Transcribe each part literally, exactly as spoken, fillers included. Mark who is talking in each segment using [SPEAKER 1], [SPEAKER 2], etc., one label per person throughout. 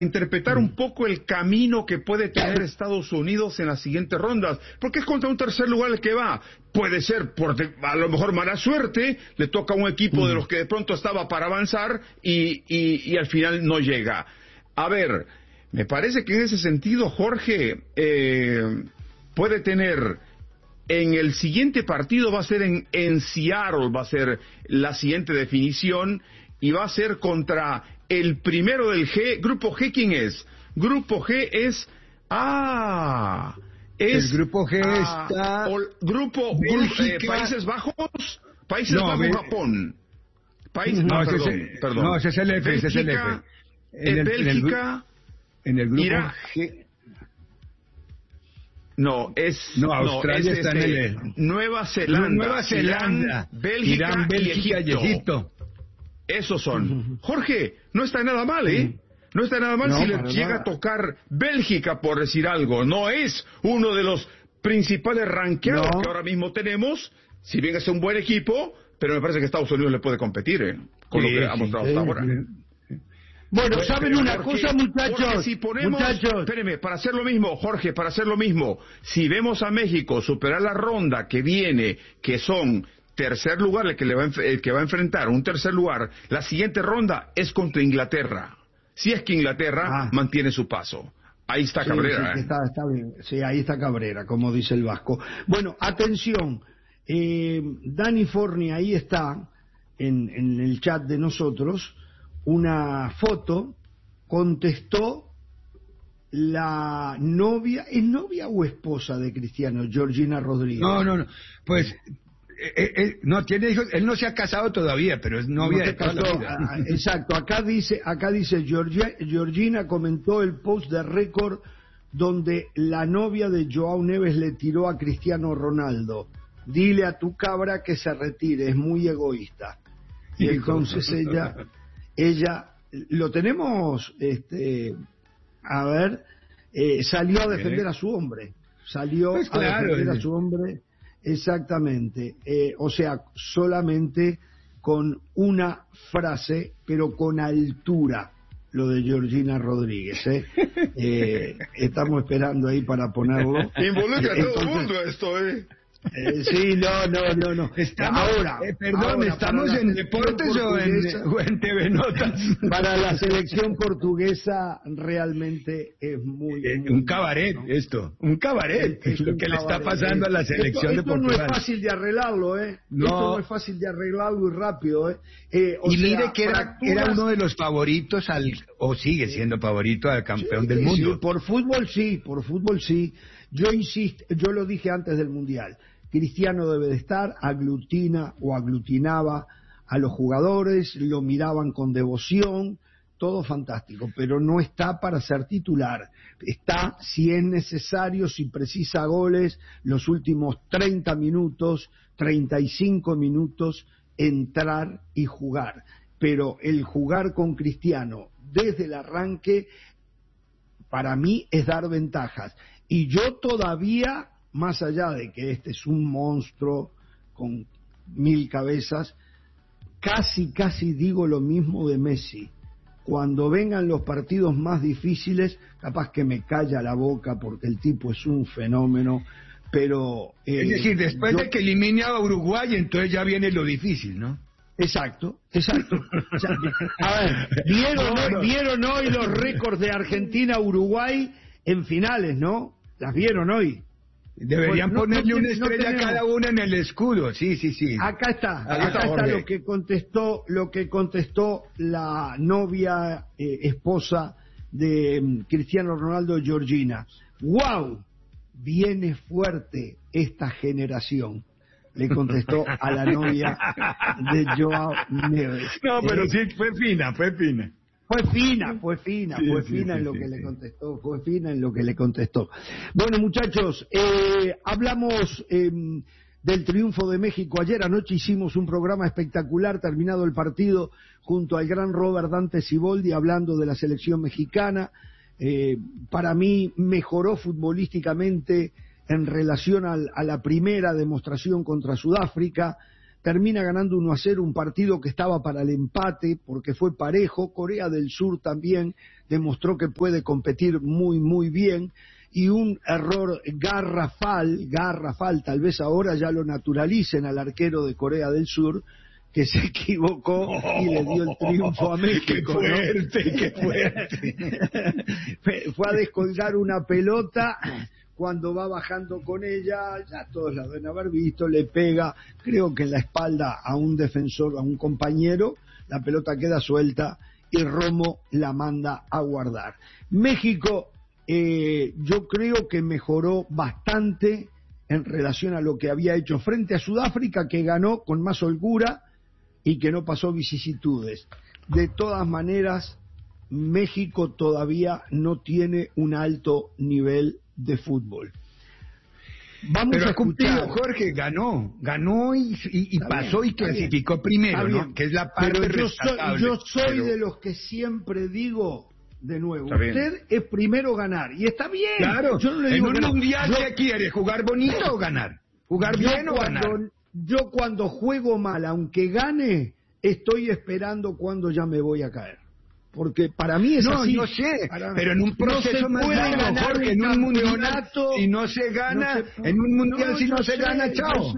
[SPEAKER 1] interpretar un poco el camino que puede tener Estados Unidos en las siguientes rondas, porque es contra un tercer lugar el que va. Puede ser, por de, a lo mejor mala suerte, le toca a un equipo de los que de pronto estaba para avanzar y, y, y al final no llega. A ver, me parece que en ese sentido, Jorge, eh, puede tener, en el siguiente partido va a ser en, en Seattle, va a ser la siguiente definición, y va a ser contra el primero del G. Grupo G, ¿quién es? Grupo G es... ¡Ah! Es,
[SPEAKER 2] el Grupo G
[SPEAKER 1] ah,
[SPEAKER 2] está...
[SPEAKER 1] O, grupo
[SPEAKER 2] Bélgica...
[SPEAKER 1] eh, Países Bajos, Países
[SPEAKER 2] no,
[SPEAKER 1] Bajos,
[SPEAKER 2] Bel...
[SPEAKER 1] Japón. Países,
[SPEAKER 2] no,
[SPEAKER 1] no,
[SPEAKER 2] ese,
[SPEAKER 1] perdón,
[SPEAKER 2] ese,
[SPEAKER 1] perdón.
[SPEAKER 2] No, ese es el F,
[SPEAKER 1] Bélgica,
[SPEAKER 2] ese es el F. En el,
[SPEAKER 1] Bélgica,
[SPEAKER 2] en el, en el Grupo
[SPEAKER 1] Irak,
[SPEAKER 2] G...
[SPEAKER 1] No, es...
[SPEAKER 2] No, Australia
[SPEAKER 1] no, es
[SPEAKER 2] está
[SPEAKER 1] este,
[SPEAKER 2] en el...
[SPEAKER 1] Nueva Zelanda.
[SPEAKER 2] Nueva Zelanda.
[SPEAKER 1] Irán, Bélgica,
[SPEAKER 2] Irán, Bélgica
[SPEAKER 1] y Egipto.
[SPEAKER 2] Y Egipto.
[SPEAKER 1] Esos son. Jorge, no está nada mal, ¿eh? No está nada mal
[SPEAKER 2] no,
[SPEAKER 1] si le llega nada. a tocar Bélgica, por decir algo. No es uno de los principales ranqueados no. que ahora mismo tenemos, si bien es un buen equipo, pero me parece que Estados Unidos le puede competir, ¿eh? Con sí, lo que ha mostrado sí, hasta ahora.
[SPEAKER 3] Sí. Bueno, pues, ¿saben una Jorge, cosa, muchachos?
[SPEAKER 1] Jorge, si ponemos, muchachos. Espéreme, para hacer lo mismo, Jorge, para hacer lo mismo, si vemos a México superar la ronda que viene, que son tercer lugar, el que, le va a, el que va a enfrentar un tercer lugar, la siguiente ronda es contra Inglaterra. Si es que Inglaterra ah. mantiene su paso. Ahí está Cabrera.
[SPEAKER 3] Sí, sí,
[SPEAKER 1] ¿eh?
[SPEAKER 3] está, está bien. Sí, ahí está Cabrera, como dice el Vasco. Bueno, atención, eh, Dani Forni, ahí está, en, en el chat de nosotros, una foto, contestó la novia, ¿es novia o esposa de Cristiano, Georgina Rodríguez?
[SPEAKER 2] No, no, no, pues... Eh, eh, no tiene hijos, él no se ha casado todavía, pero es novia
[SPEAKER 3] no
[SPEAKER 2] de toda la vida.
[SPEAKER 3] A, exacto, acá dice, acá dice Georgia, Georgina comentó el post de récord donde la novia de Joao Neves le tiró a Cristiano Ronaldo. Dile a tu cabra que se retire, es muy egoísta. Y entonces ella, ella, lo tenemos, este, a ver, eh, salió a defender a su hombre, salió pues claro, a defender a su hombre. Exactamente, eh, o sea, solamente con una frase, pero con altura, lo de Georgina Rodríguez, ¿eh? eh estamos esperando ahí para ponerlo.
[SPEAKER 1] Involucra a todo el mundo esto, ¿eh?
[SPEAKER 3] Eh, sí, no, no, no, no.
[SPEAKER 2] Estamos,
[SPEAKER 3] ahora,
[SPEAKER 2] eh, perdón,
[SPEAKER 3] ahora,
[SPEAKER 2] ¿estamos en deportes o en, o en T V Notas?
[SPEAKER 3] Para la selección portuguesa realmente es muy...
[SPEAKER 2] Eh,
[SPEAKER 3] muy
[SPEAKER 2] un cabaret,
[SPEAKER 3] ¿no?
[SPEAKER 2] esto, un cabaret, es, es lo que cabaret, le está pasando a la selección
[SPEAKER 3] esto,
[SPEAKER 2] de Portugal.
[SPEAKER 3] Esto no es fácil de arreglarlo, ¿eh?
[SPEAKER 2] No.
[SPEAKER 3] Esto no es fácil de arreglarlo y rápido, ¿eh? eh o
[SPEAKER 2] y
[SPEAKER 3] sea,
[SPEAKER 2] mire que era, fracturas... era uno de los favoritos, al o sigue siendo favorito al campeón
[SPEAKER 3] sí,
[SPEAKER 2] del mundo.
[SPEAKER 3] Sí, por fútbol sí, por fútbol sí. Yo insisto, yo lo dije antes del Mundial. Cristiano debe de estar, aglutina o aglutinaba a los jugadores, lo miraban con devoción, todo fantástico, pero no está para ser titular. Está, si es necesario, si precisa goles, los últimos treinta minutos, treinta y cinco minutos, entrar y jugar. Pero el jugar con Cristiano desde el arranque, para mí es dar ventajas. Y yo todavía... más allá de que este es un monstruo con mil cabezas, casi, casi digo lo mismo de Messi. Cuando vengan los partidos más difíciles, capaz que me calla la boca porque el tipo es un fenómeno, pero...
[SPEAKER 2] Eh, es decir, después yo... de que elimine a Uruguay, entonces ya viene lo difícil, ¿no?
[SPEAKER 3] Exacto, exacto. O sea, a ver, ¿vieron, no, no. ¿vieron hoy los récords de Argentina-Uruguay en finales, no? ¿Las vieron hoy?
[SPEAKER 2] Deberían pues, no, ponerle no, una estrella
[SPEAKER 3] no
[SPEAKER 2] a cada una en el escudo, sí, sí, sí.
[SPEAKER 3] Acá está, acá,
[SPEAKER 2] acá
[SPEAKER 3] está, está lo que contestó, lo que contestó la novia eh, esposa de um, Cristiano Ronaldo, Georgina. ¡Wow! Viene fuerte esta generación. Le contestó a la novia de Joao Neves.
[SPEAKER 2] No, pero eh, sí, fue fina, fue fina.
[SPEAKER 3] Fue fina, fue fina, sí, fue sí, fina sí, en lo sí, que sí. le contestó, fue fina en lo que le contestó. Bueno, muchachos, eh, hablamos eh, del triunfo de México. Ayer anoche hicimos un programa espectacular, terminado el partido, junto al gran Robert Dante Siboldi, hablando de la selección mexicana. Eh, para mí mejoró futbolísticamente en relación al, a la primera demostración contra Sudáfrica. termina ganando uno a cero un partido que estaba para el empate porque fue parejo. Corea del Sur también demostró que puede competir muy muy bien, y un error garrafal, garrafal, tal vez ahora ya lo naturalicen al arquero de Corea del Sur, que se equivocó y le dio el triunfo a México.
[SPEAKER 2] ¡Qué fuerte,
[SPEAKER 3] ¿no?
[SPEAKER 2] qué fuerte!
[SPEAKER 3] Fue a descolgar una pelota, cuando va bajando con ella, ya todos la deben haber visto, le pega, creo que en la espalda a un defensor, a un compañero, la pelota queda suelta y Romo la manda a guardar. México, eh, yo creo que mejoró bastante en relación a lo que había hecho frente a Sudáfrica, que ganó con más holgura y que no pasó vicisitudes. De todas maneras, México todavía no tiene un alto nivel de fútbol.
[SPEAKER 2] Vamos Pero a escuchar. Jorge ganó, ganó y, y, y pasó bien, y clasificó bien, primero, ¿no? Que es la parte
[SPEAKER 3] Pero yo soy, yo soy
[SPEAKER 2] pero...
[SPEAKER 3] de los que siempre digo, de nuevo, usted es primero ganar, y está bien.
[SPEAKER 2] Claro,
[SPEAKER 3] yo no le
[SPEAKER 2] digo
[SPEAKER 3] en un
[SPEAKER 2] no.
[SPEAKER 3] mundial,
[SPEAKER 2] ¿qué quiere? ¿Jugar bonito o ganar? ¿Jugar bien o ganar?
[SPEAKER 3] Yo cuando juego mal, aunque gane, estoy esperando cuando ya me voy a caer. Porque para mí es
[SPEAKER 2] no,
[SPEAKER 3] así.
[SPEAKER 2] No, yo sé,
[SPEAKER 3] para...
[SPEAKER 2] pero en un proceso
[SPEAKER 3] no
[SPEAKER 2] más largo, Jorge, en un mundial, si no se gana, no se... en un mundial, no, si no se sé, gana, chao.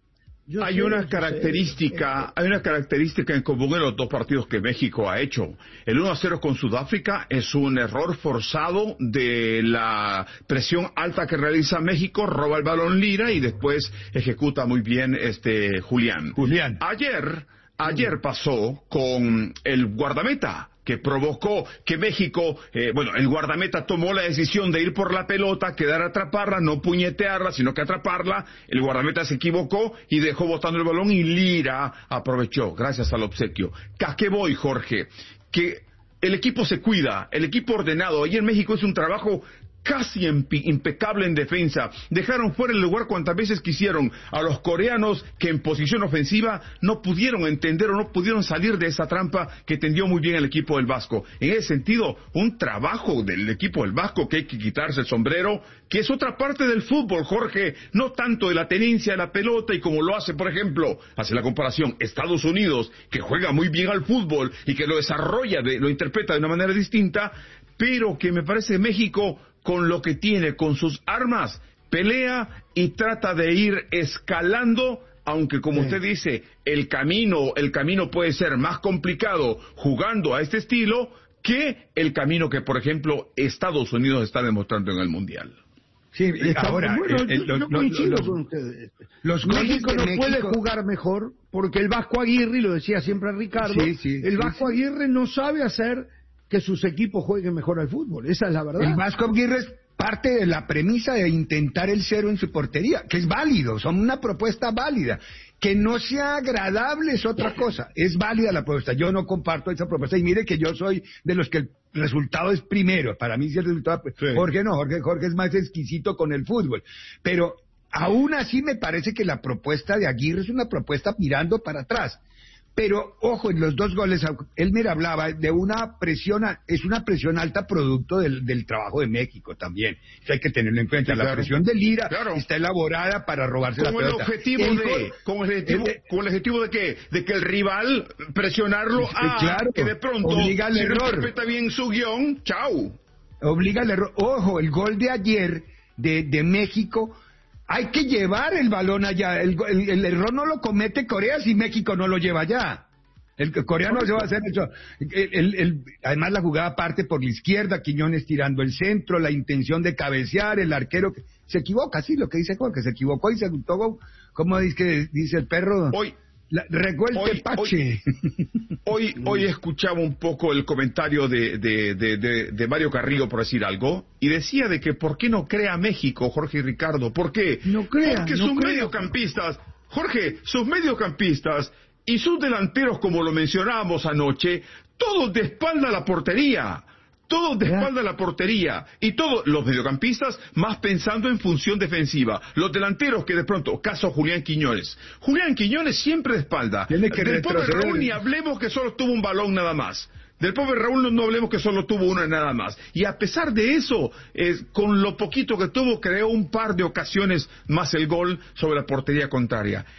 [SPEAKER 1] Yo hay sé, una característica, sé. hay una característica en común en los dos partidos que México ha hecho. El uno a cero con Sudáfrica es un error forzado de la presión alta que realiza México, roba el balón Lira y después ejecuta muy bien este Julián.
[SPEAKER 2] Julián.
[SPEAKER 1] Ayer, ayer pasó con el guardameta, que provocó que México, eh, bueno, el guardameta tomó la decisión de ir por la pelota, quedar a atraparla, no puñetearla, sino que atraparla. El guardameta se equivocó y dejó botando el balón y Lira aprovechó, gracias al obsequio. ¿A qué voy, Jorge? Que el equipo se cuida, el equipo ordenado. Ahí en México es un trabajo casi impecable en defensa. Dejaron fuera el lugar cuantas veces quisieron a los coreanos, que en posición ofensiva no pudieron entender o no pudieron salir de esa trampa que tendió muy bien el equipo del Vasco. En ese sentido, un trabajo del equipo del Vasco que hay que quitarse el sombrero, que es otra parte del fútbol, Jorge, no tanto de la tenencia de la pelota, y como lo hace, por ejemplo, hace la comparación Estados Unidos, que juega muy bien al fútbol y que lo desarrolla, de, lo interpreta de una manera distinta, pero que me parece México, con lo que tiene, con sus armas, pelea y trata de ir escalando, aunque como sí. usted dice, el camino, el camino puede ser más complicado jugando a este estilo que el camino que, por ejemplo, Estados Unidos está demostrando en el Mundial.
[SPEAKER 2] Sí, ahora,
[SPEAKER 3] bueno,
[SPEAKER 2] el, el,
[SPEAKER 3] yo
[SPEAKER 2] los,
[SPEAKER 3] no coincido
[SPEAKER 2] los,
[SPEAKER 3] con ustedes.
[SPEAKER 2] Los
[SPEAKER 3] México no
[SPEAKER 2] México...
[SPEAKER 3] puede jugar mejor porque el Vasco Aguirre, y lo decía siempre Ricardo,
[SPEAKER 2] sí, sí,
[SPEAKER 3] el
[SPEAKER 2] sí,
[SPEAKER 3] Vasco
[SPEAKER 2] sí.
[SPEAKER 3] Aguirre no sabe hacer que sus equipos jueguen mejor al fútbol. Esa es la verdad.
[SPEAKER 2] El Vasco Aguirre es parte de la premisa de intentar el cero en su portería, que es válido, son una propuesta válida. Que no sea agradable es otra cosa, es válida la propuesta. Yo no comparto esa propuesta, y mire que yo soy de los que el resultado es primero. Para mí sí el resultado, sí. Jorge no, Jorge, Jorge es más exquisito con el fútbol, pero aún así me parece que la propuesta de Aguirre es una propuesta mirando para atrás. Pero, ojo, en los dos goles, él me hablaba de una presión, es una presión alta producto del, del trabajo de México también. Eso hay que tenerlo en cuenta. Sí, la claro. presión de Lira claro. está elaborada para robarse la pelota.
[SPEAKER 1] El objetivo el de, gol, con el objetivo, el, con el objetivo de que, de que el rival presionarlo a
[SPEAKER 2] claro,
[SPEAKER 1] que de pronto,
[SPEAKER 2] obliga al
[SPEAKER 1] si
[SPEAKER 2] error.
[SPEAKER 1] no interpreta bien su guión, chau.
[SPEAKER 2] Obliga al error. Ojo, el gol de ayer de, de México, hay que llevar el balón allá. El, el, el error no lo comete Corea si México no lo lleva allá. El coreano se va a hacer eso. El, el, el, además la jugada parte por la izquierda, Quiñones tirando el centro, la intención de cabecear, el arquero que se equivoca, sí, lo que dice Jorge, se equivocó y se gustó, como dice, que dice el perro,
[SPEAKER 1] hoy
[SPEAKER 2] la, revuelto
[SPEAKER 1] hoy,
[SPEAKER 2] pache.
[SPEAKER 1] Hoy, hoy, hoy escuchaba un poco el comentario de, de, de, de, de Mario Carrillo, por decir algo, y decía de que ¿por qué no crea México, Jorge y Ricardo? ¿Por qué?
[SPEAKER 3] No crea,
[SPEAKER 1] Porque
[SPEAKER 3] no
[SPEAKER 1] sus
[SPEAKER 3] crea.
[SPEAKER 1] mediocampistas, Jorge, sus mediocampistas y sus delanteros, como lo mencionábamos anoche, todos de espalda a la portería, todos de espalda a la portería, y todos los mediocampistas más pensando en función defensiva, los delanteros que de pronto, caso Julián Quiñones, Julián Quiñones siempre de espalda,
[SPEAKER 2] tiene que
[SPEAKER 1] del pobre Raúl ni hablemos que solo tuvo un balón nada más. Del pobre Raúl no, no hablemos que solo tuvo una nada más. Y a pesar de eso, eh, con lo poquito que tuvo, creó un par de ocasiones más el gol sobre la portería contraria.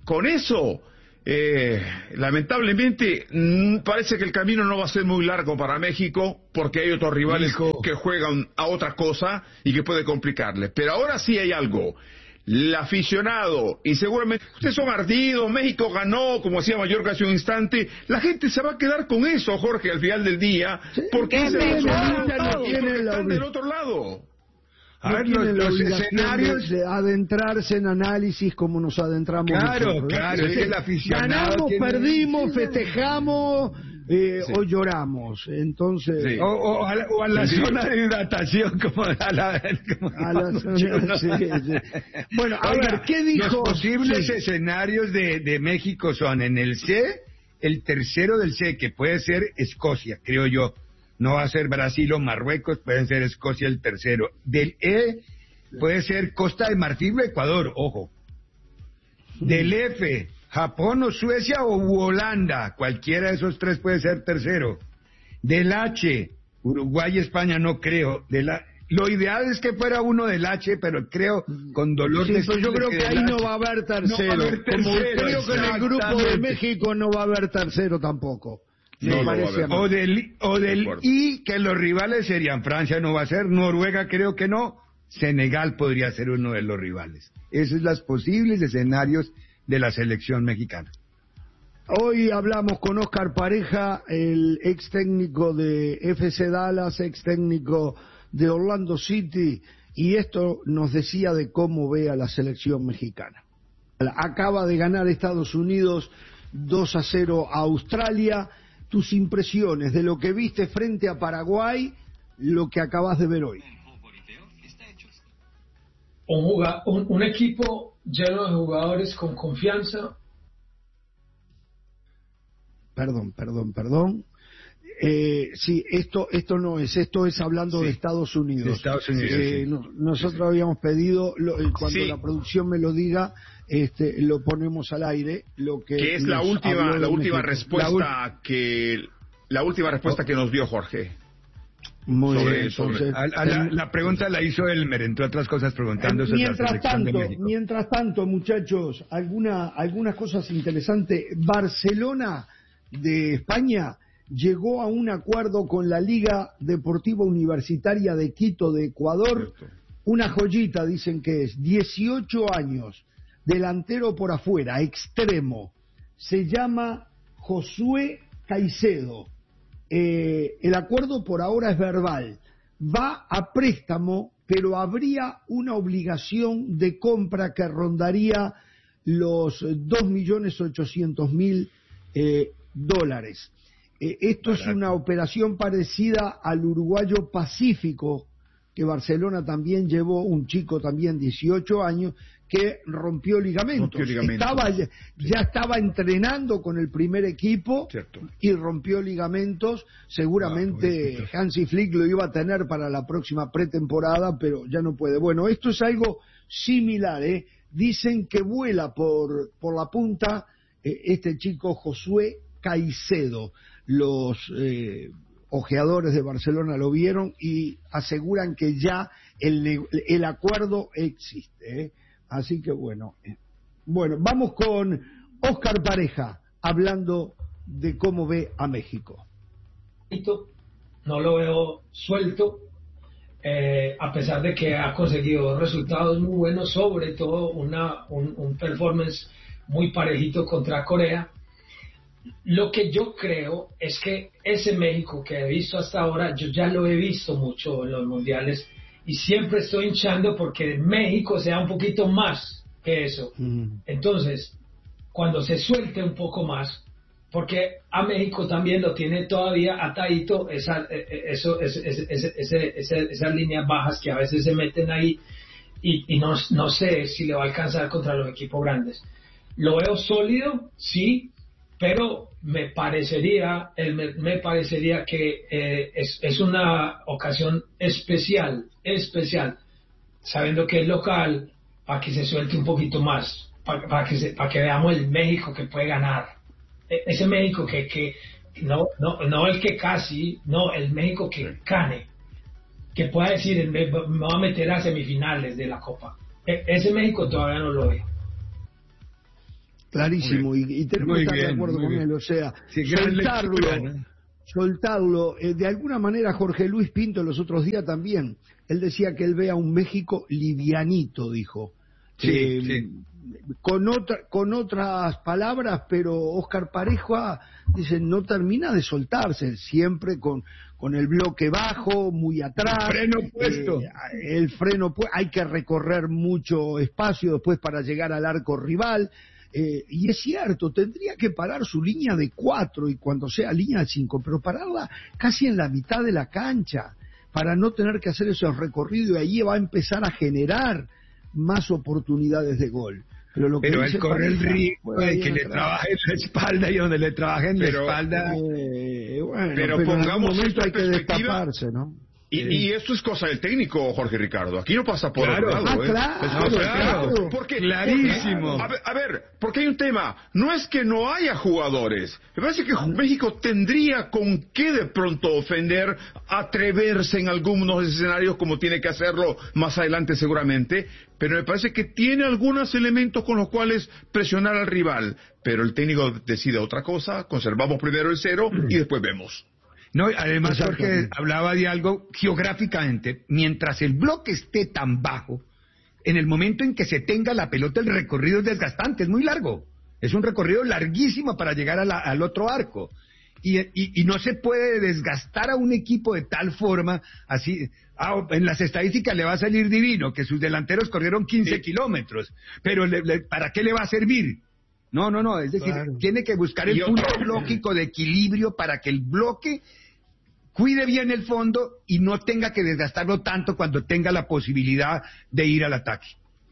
[SPEAKER 1] con eso, eh, lamentablemente, mm, parece que el camino no va a ser muy largo para México, porque hay otros rivales
[SPEAKER 2] Hijo.
[SPEAKER 1] que juegan a otra cosa y que puede complicarle. Pero ahora sí hay algo. El aficionado, y seguramente ustedes son ardidos, México ganó, como decía Mallorca hace un instante, la gente se va a quedar con eso, Jorge, al final del día, porque
[SPEAKER 3] Sí,
[SPEAKER 1] es el
[SPEAKER 3] no
[SPEAKER 1] resultado,
[SPEAKER 3] tiene la
[SPEAKER 1] porque están
[SPEAKER 3] obli-
[SPEAKER 1] del otro lado.
[SPEAKER 2] A
[SPEAKER 3] No
[SPEAKER 2] ver,
[SPEAKER 3] tienen
[SPEAKER 2] los,
[SPEAKER 3] la
[SPEAKER 2] los
[SPEAKER 3] obligación
[SPEAKER 2] escenarios.
[SPEAKER 3] de, de adentrarse en análisis como nos adentramos
[SPEAKER 2] Claro,
[SPEAKER 3] nosotros.
[SPEAKER 2] claro, es que el aficionado
[SPEAKER 3] Ganamos,
[SPEAKER 2] tiene-
[SPEAKER 3] perdimos, festejamos eh,
[SPEAKER 1] Sí.
[SPEAKER 3] o lloramos. Entonces,
[SPEAKER 1] Sí.
[SPEAKER 2] O, o a la, o a la
[SPEAKER 1] Sí.
[SPEAKER 2] zona de hidratación, como a la. Como
[SPEAKER 3] a la
[SPEAKER 2] vamos,
[SPEAKER 3] zona-
[SPEAKER 2] yo,
[SPEAKER 3] sí, sí. Bueno, a
[SPEAKER 2] Oiga,
[SPEAKER 3] ver, ¿qué dijo?
[SPEAKER 2] Los posibles
[SPEAKER 3] Sí.
[SPEAKER 2] escenarios de, de México son en el C, el tercero del C, que puede ser Escocia, creo yo. No va a ser Brasil o Marruecos, pueden ser Escocia el tercero. Del E puede ser Costa de Marfil o Ecuador, ojo. Del F, Japón o Suecia o Holanda, cualquiera de esos tres puede ser tercero. Del H, Uruguay y España no creo. De la, lo ideal es que fuera uno del H, pero creo con dolor
[SPEAKER 3] Sí,
[SPEAKER 2] de
[SPEAKER 3] pero yo
[SPEAKER 2] decirle
[SPEAKER 3] creo
[SPEAKER 2] que
[SPEAKER 3] que
[SPEAKER 2] del
[SPEAKER 3] ahí no
[SPEAKER 2] H
[SPEAKER 3] va a haber
[SPEAKER 2] no va a
[SPEAKER 3] tercero.
[SPEAKER 2] haber
[SPEAKER 3] Como
[SPEAKER 2] tercero,
[SPEAKER 3] creo que en el grupo de
[SPEAKER 2] exactamente.
[SPEAKER 3] México no va a haber tercero tampoco.
[SPEAKER 1] No
[SPEAKER 3] Me
[SPEAKER 1] lo va a
[SPEAKER 3] parece
[SPEAKER 1] haber.
[SPEAKER 3] a mí.
[SPEAKER 2] O del, o
[SPEAKER 1] De
[SPEAKER 2] del
[SPEAKER 1] acuerdo.
[SPEAKER 2] I, que los rivales serían Francia, no va a ser, Noruega creo que no, Senegal podría ser uno de los rivales. Esos son los posibles escenarios de la selección mexicana.
[SPEAKER 3] Hoy hablamos con Oscar Pareja, el ex técnico de F C Dallas, ex técnico de Orlando City, y esto nos decía de cómo ve a la selección mexicana. Acaba de ganar Estados Unidos dos a cero a Australia. Tus impresiones de lo que viste frente a Paraguay, lo que acabas de ver hoy.
[SPEAKER 4] Un, juga- un, un equipo lleno de jugadores con confianza.
[SPEAKER 3] Perdón, perdón, perdón. Eh, sí, esto esto no es, esto es hablando
[SPEAKER 1] Sí.
[SPEAKER 3] de Estados Unidos.
[SPEAKER 2] De Estados Unidos,
[SPEAKER 3] Eh,
[SPEAKER 2] sí.
[SPEAKER 3] no- nosotros habíamos pedido, lo- eh, cuando
[SPEAKER 1] Sí.
[SPEAKER 3] la producción me lo diga, este, lo ponemos al aire, lo que,
[SPEAKER 1] Que es la
[SPEAKER 3] nos
[SPEAKER 1] última,
[SPEAKER 3] habló de
[SPEAKER 1] la última
[SPEAKER 3] México.
[SPEAKER 1] respuesta que, la última respuesta que nos dio Jorge.
[SPEAKER 3] Muy
[SPEAKER 1] sobre-
[SPEAKER 3] bien,
[SPEAKER 1] sobre-
[SPEAKER 3] entonces,
[SPEAKER 2] A- a la, la pregunta la hizo Elmer, entre otras cosas, preguntando sobre la
[SPEAKER 3] mientras
[SPEAKER 2] selección de
[SPEAKER 3] tanto,
[SPEAKER 2] México.
[SPEAKER 3] mientras tanto, muchachos, alguna, algunas cosas interesantes. Barcelona de España llegó a un acuerdo con la Liga Deportiva Universitaria de Quito de Ecuador.
[SPEAKER 1] Cierto.
[SPEAKER 3] Una joyita, dicen que es, dieciocho años, delantero por afuera, extremo. Se llama Josué Caicedo. Eh, el acuerdo por ahora es verbal. Va a préstamo, pero habría una obligación de compra que rondaría los dos millones ochocientos mil eh, dólares. Eh, esto es una operación parecida al uruguayo Pacífico, que Barcelona también llevó, un chico también dieciocho años, que rompió ligamentos.
[SPEAKER 1] Rompió ligamentos.
[SPEAKER 3] Estaba, ya, ya estaba entrenando con el primer equipo
[SPEAKER 1] Cierto.
[SPEAKER 3] y rompió ligamentos. Seguramente
[SPEAKER 2] Ah, pobrecito.
[SPEAKER 3] Hansi Flick lo iba a tener para la próxima pretemporada, pero ya no puede. Bueno, esto es algo similar, ¿eh? Dicen que vuela por, por la punta eh, este chico Josué Caicedo. Los eh, ojeadores de Barcelona lo vieron y aseguran que ya el, ne- el acuerdo existe, ¿eh? Así que bueno, eh, bueno, vamos con Oscar Pareja hablando de cómo ve a México.
[SPEAKER 4] No lo veo suelto, eh, a pesar de que ha conseguido resultados muy buenos, sobre todo una, un, un performance muy parejito contra Corea. Lo que yo creo es que ese México que he visto hasta ahora, yo ya lo he visto mucho en los mundiales y siempre estoy hinchando porque México sea un poquito más que eso. Entonces, cuando se suelte un poco más, porque a México también lo tiene todavía atadito esa, eso, ese, ese, ese, ese, esas líneas bajas que a veces se meten ahí y, y no, no sé si le va a alcanzar contra los equipos grandes. Lo veo sólido, sí, pero me parecería, el, me, me parecería que eh, es, es una ocasión especial, especial, sabiendo que es local, para que se suelte un poquito más, para, para, que, se, para que veamos el México que puede ganar. E, ese México que, que no, no, no el que casi, no, el México que gane, que pueda decir, me, me va a meter a semifinales de la Copa. E, ese México todavía no lo veo.
[SPEAKER 3] clarísimo, y, y tenemos que estar de acuerdo con él, o sea, sí, soltarlo, lectura, ¿no? soltarlo, eh, de alguna manera Jorge Luis Pinto los otros días también, él decía que él ve a un México livianito, dijo.
[SPEAKER 2] Sí,
[SPEAKER 3] eh,
[SPEAKER 2] sí.
[SPEAKER 3] Con, otra, con otras palabras, pero Oscar Pareja dice, no termina de soltarse, siempre con, con el bloque bajo, muy atrás.
[SPEAKER 2] El freno puesto.
[SPEAKER 3] Eh, el freno puesto, hay que recorrer mucho espacio después para llegar al arco rival. Eh, y es cierto, tendría que parar su línea de cuatro y cuando sea línea de cinco, pero pararla casi en la mitad de la cancha, para no tener que hacer esos recorridos, y allí va a empezar a generar más oportunidades de gol. Pero, lo que
[SPEAKER 2] pero él corre el riesgo de que le
[SPEAKER 3] atrás.
[SPEAKER 2] trabaje en la espalda, y donde le trabaje en
[SPEAKER 1] pero,
[SPEAKER 2] la espalda.
[SPEAKER 3] Eh, bueno,
[SPEAKER 1] pero,
[SPEAKER 3] pero
[SPEAKER 1] pongamos
[SPEAKER 3] en algún momento hay que
[SPEAKER 1] perspectiva,
[SPEAKER 3] destaparse, ¿no?
[SPEAKER 1] Y, y esto es cosa del técnico, Jorge Ricardo. Aquí no pasa por
[SPEAKER 2] claro,
[SPEAKER 1] otro lado.
[SPEAKER 3] ah,
[SPEAKER 1] ¿eh?
[SPEAKER 3] claro,
[SPEAKER 1] es cosa
[SPEAKER 3] claro.
[SPEAKER 1] claro. Porque,
[SPEAKER 2] Clarísimo.
[SPEAKER 1] Porque, a, ver, a ver, porque hay un tema. No es que no haya jugadores. Me parece que México tendría con qué de pronto ofender, atreverse en algunos escenarios como tiene que hacerlo más adelante seguramente. Pero me parece que tiene algunos elementos con los cuales presionar al rival. Pero el técnico decide otra cosa. Conservamos primero el cero y después vemos.
[SPEAKER 2] No, además Jorge hablaba de algo geográficamente. Mientras el bloque esté tan bajo, en el momento en que se tenga la pelota, el recorrido es desgastante, es muy largo. Es un recorrido larguísimo para llegar a la, al otro arco. Y, y, y no se puede desgastar a un equipo de tal forma, así, ah, en las estadísticas le va a salir divino, que sus delanteros corrieron quince sí. kilómetros, pero le, le, ¿para qué le va a servir? No, no, no, es decir, claro. tiene que buscar el punto lógico de equilibrio para que el bloque cuide bien el fondo y no tenga que desgastarlo tanto cuando tenga la posibilidad de ir al ataque.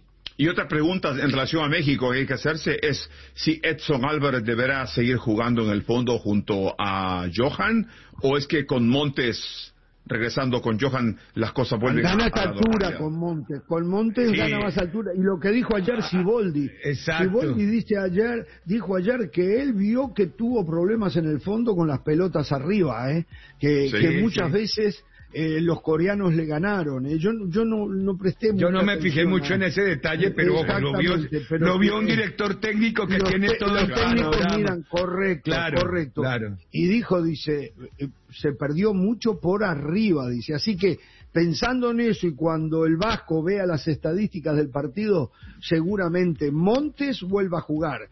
[SPEAKER 1] Y otra pregunta en relación a México que hay que hacerse es si Edson Álvarez deberá seguir jugando en el fondo junto a Johan, o es que con Montes, regresando con Johan, las cosas vuelven
[SPEAKER 3] gana
[SPEAKER 1] a,
[SPEAKER 3] esta
[SPEAKER 1] a la
[SPEAKER 3] altura
[SPEAKER 1] normalidad.
[SPEAKER 3] con Montes, con Montes sí. gana más altura, y lo que dijo ayer Siboldi,
[SPEAKER 2] Exacto.
[SPEAKER 3] Siboldi dice ayer, dijo ayer que él vio que tuvo problemas en el fondo con las pelotas arriba, ¿eh? que, sí, que muchas sí. veces eh, los coreanos le ganaron, ¿eh? yo, yo no, no presté
[SPEAKER 2] yo no me fijé mucho
[SPEAKER 3] a...
[SPEAKER 2] en ese detalle, pero lo vio,
[SPEAKER 3] pero
[SPEAKER 2] lo vio un director técnico que tiene
[SPEAKER 3] te,
[SPEAKER 2] todo
[SPEAKER 3] los
[SPEAKER 2] el
[SPEAKER 3] técnicos
[SPEAKER 2] panorama.
[SPEAKER 3] Miran, correcto,
[SPEAKER 2] claro,
[SPEAKER 3] correcto,
[SPEAKER 2] claro.
[SPEAKER 3] y dijo, dice, eh, se perdió mucho por arriba, dice, así que pensando en eso y cuando el Vasco vea las estadísticas del partido, seguramente Montes vuelva a jugar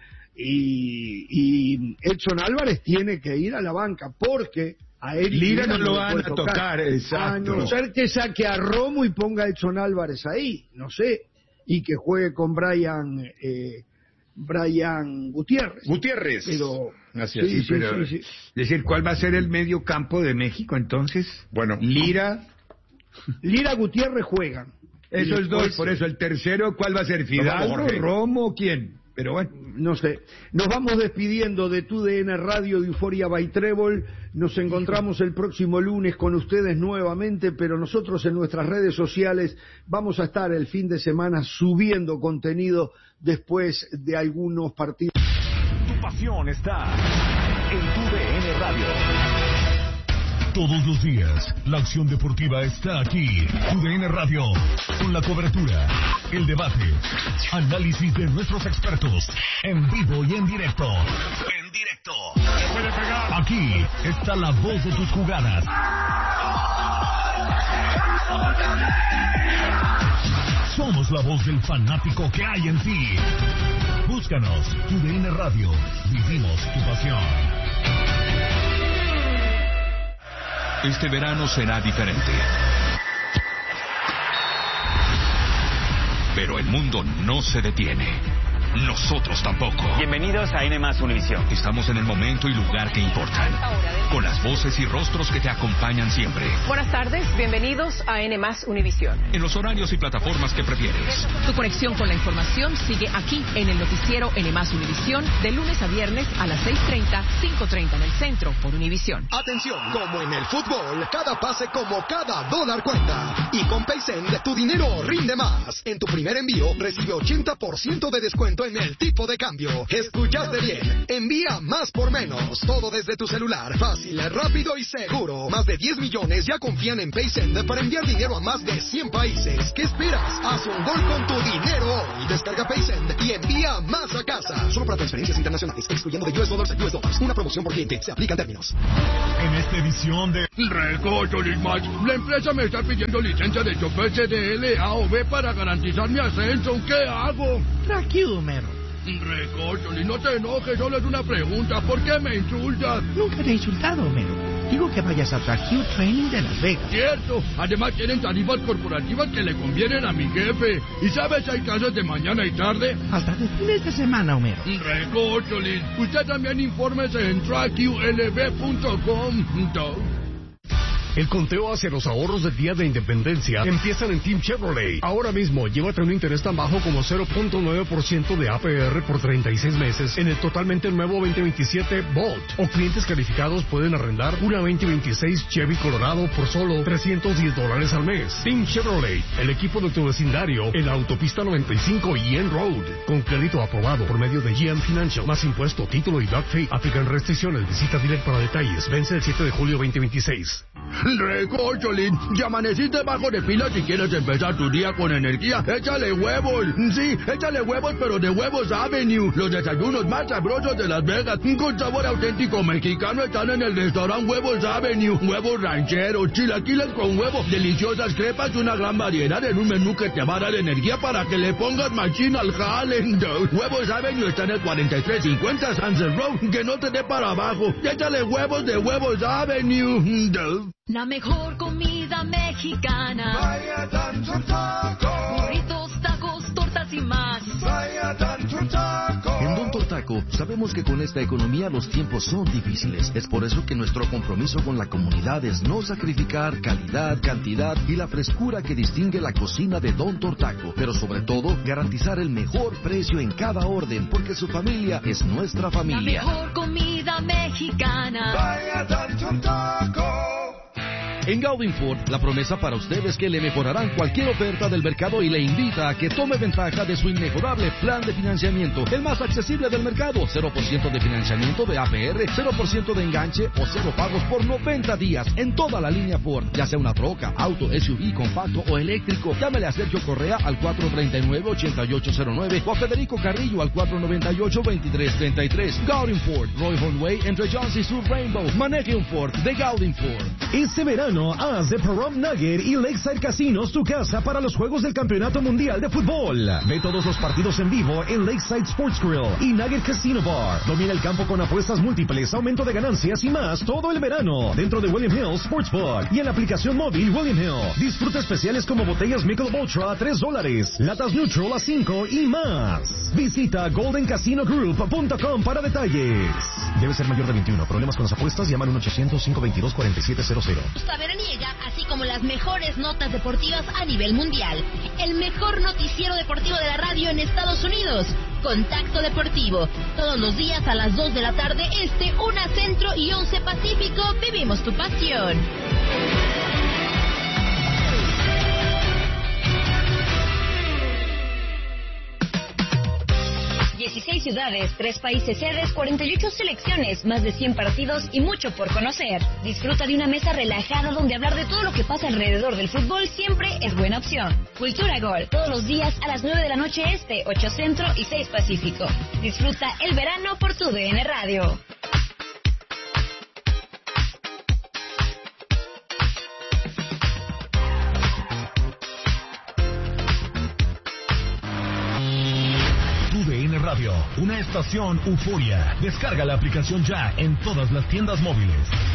[SPEAKER 3] y, y Edson Álvarez tiene que ir a la banca porque a él
[SPEAKER 2] Lira no lo
[SPEAKER 3] le
[SPEAKER 2] van
[SPEAKER 3] puede
[SPEAKER 2] a tocar, tocar exacto.
[SPEAKER 3] A no ser que saque a Romo y ponga a Edson Álvarez ahí, no sé, y que juegue con Brian eh, Brian Gutiérrez.
[SPEAKER 1] Gutiérrez.
[SPEAKER 3] Pero,
[SPEAKER 1] Así
[SPEAKER 3] sí,
[SPEAKER 1] es,
[SPEAKER 3] sí,
[SPEAKER 1] pero,
[SPEAKER 3] sí, sí.
[SPEAKER 2] Es decir, ¿cuál va a ser el medio campo de México entonces?
[SPEAKER 1] Bueno,
[SPEAKER 2] Lira.
[SPEAKER 3] Lira, Gutiérrez juegan.
[SPEAKER 2] Eso es dos, por eso el tercero, ¿cuál va a ser? ¿Fidalgo, Romo, quién? Pero bueno,
[SPEAKER 3] no sé. Nos vamos despidiendo de tu D N Radio de Euforia by Trébol. Nos encontramos el próximo lunes con ustedes nuevamente, pero nosotros en nuestras redes sociales vamos a estar el fin de semana subiendo contenido después de algunos partidos.
[SPEAKER 5] Tu pasión está en tu D N Radio. Todos los días, la acción deportiva está aquí. Tu D N Radio, con la cobertura, el debate, análisis de nuestros expertos, en vivo y en directo. En directo. Aquí está la voz de tus jugadas. Somos la voz del fanático que hay en ti. Búscanos, Tu D N Radio. Vivimos tu pasión.
[SPEAKER 6] Este verano será diferente. Pero el mundo no se detiene. Nosotros tampoco.
[SPEAKER 7] Bienvenidos a N más Univisión.
[SPEAKER 6] Estamos en el momento y lugar que importan. Con las voces y rostros que te acompañan siempre.
[SPEAKER 8] Buenas tardes, bienvenidos a N más Univisión.
[SPEAKER 6] En los horarios y plataformas que prefieres.
[SPEAKER 8] Tu conexión con la información sigue aquí en el noticiero N más Univisión de lunes a viernes a las seis treinta, cinco treinta en el centro por Univisión.
[SPEAKER 9] Atención, como en el fútbol, cada pase como cada dólar cuenta. Y con Paysend tu dinero rinde más. En tu primer envío recibe ochenta por ciento de descuento aumento en el tipo de cambio. Escuchaste bien. Envía más por menos. Todo desde tu celular. Fácil, rápido y seguro. Más de diez millones ya confían en PaySend para enviar dinero a más de cien países. ¿Qué esperas? Haz un gol con tu dinero hoy. Descarga PaySend y envía más a casa. Solo para transferencias internacionales, excluyendo de U S Dollars a U S Dollars. Una promoción por cliente. Se aplican términos.
[SPEAKER 5] En esta edición de
[SPEAKER 10] Recocho, Lismach. La empresa me está pidiendo licencia de chofer C D L, A o B para garantizar mi ascenso. ¿Qué hago?
[SPEAKER 11] Tranquilo, Homero.
[SPEAKER 10] Recocho, no te enojes, solo es una pregunta. ¿Por qué me insultas?
[SPEAKER 11] Nunca te he insultado, Homero. Digo que vayas a Track Training de Las Vegas.
[SPEAKER 10] Cierto. Además tienen tarifas corporativas que le convienen a mi jefe. ¿Y sabes si hay clases de mañana y tarde?
[SPEAKER 11] Hasta de fines de semana, Homero.
[SPEAKER 10] Recócholis. Usted también infórmese en track U L B punto com.
[SPEAKER 12] El conteo hacia los ahorros del Día de Independencia empiezan en Team Chevrolet. Ahora mismo, llévate un interés tan bajo como cero punto nueve por ciento de A P R por treinta y seis meses en el totalmente nuevo veinte veintisiete Bolt. O clientes calificados pueden arrendar una veinte veintiséis Chevy Colorado por solo trescientos diez dólares al mes. Team Chevrolet, el equipo de tu vecindario en la autopista noventa y cinco y N Road. Con crédito aprobado por medio de G M Financial. Más impuesto, título y doc fee. Aplican restricciones. Visita Direct para detalles. Vence el siete de julio veinte veintiséis.
[SPEAKER 10] Recocholín, ya amaneciste bajo de pila si quieres empezar tu día con energía. Échale huevos. Sí, échale huevos, pero de Huevos Avenue. Los desayunos más sabrosos de Las Vegas, con sabor auténtico mexicano, están en el restaurante Huevos Avenue. Huevos rancheros, chilaquiles con huevo, deliciosas crepas y una gran variedad en un menú que te va a dar energía para que le pongas machín al jale. Huevos Avenue está en el cuarenta y tres cincuenta Sunset Road. Que no te dé para abajo. Échale huevos de Huevos Avenue.
[SPEAKER 13] La mejor comida mexicana.
[SPEAKER 14] Vaya Tanto Taco.
[SPEAKER 13] Burritos, tacos, tortas y más.
[SPEAKER 14] Vaya Tanto Taco.
[SPEAKER 15] En Don Tortaco sabemos que con esta economía los tiempos son difíciles. Es por eso que nuestro compromiso con la comunidad es no sacrificar calidad, cantidad y la frescura que distingue la cocina de Don Tortaco. Pero sobre todo, garantizar el mejor precio en cada orden, porque su familia es nuestra familia.
[SPEAKER 13] La mejor comida mexicana.
[SPEAKER 14] Vaya Tanto Taco.
[SPEAKER 15] En Gaudin Ford, la promesa para usted es que le mejorarán cualquier oferta del mercado y le invita a que tome ventaja de su inmejorable plan de financiamiento, el más accesible del mercado. cero por ciento de financiamiento de A P R, cero por ciento de enganche o cero pagos por noventa días en toda la línea Ford, ya sea una troca, auto, S U V, compacto o eléctrico. Llámele a Sergio Correa al cuatro tres nueve, ocho ocho cero nueve o a Federico Carrillo al cuatro nueve ocho, veintitrés treinta y tres. Gaudin Ford, Roy Way entre Jones y Sur Rainbow. Maneje un Ford de Gaudin Ford.
[SPEAKER 16] Este verano, haz de Pahrump Nugget y Lakeside Casinos tu casa para los Juegos del Campeonato Mundial de Fútbol. Ve todos los partidos en vivo en Lakeside Sports Grill y Nugget Casino Bar. Domina el campo con apuestas múltiples, aumento de ganancias y más todo el verano dentro de William Hill Sportsbook y en la aplicación móvil William Hill. Disfruta especiales como botellas Michelob Ultra a tres dólares, latas Neutral a cinco y más. Visita golden casino group punto com para detalles. Debe ser mayor de veintiuno. Problemas con las apuestas, llaman al uno ochocientos, cinco veintidós, cuarenta y siete cero cero.
[SPEAKER 17] Veraniega, así como las mejores notas deportivas a nivel mundial. El mejor noticiero deportivo de la radio en Estados Unidos. Contacto Deportivo. Todos los días a las dos de la tarde este, una centro y once pacífico. Vivimos tu pasión. dieciséis ciudades, tres países sedes, cuarenta y ocho selecciones, más de cien partidos y mucho por conocer. Disfruta de una mesa relajada donde hablar de todo lo que pasa alrededor del fútbol siempre es buena opción. Cultura Gol, todos los días a las nueve de la noche este, ocho centro y seis pacífico. Disfruta el verano por tu D N Radio.
[SPEAKER 5] Radio, una estación Euforia. Descarga la aplicación ya en todas las tiendas móviles.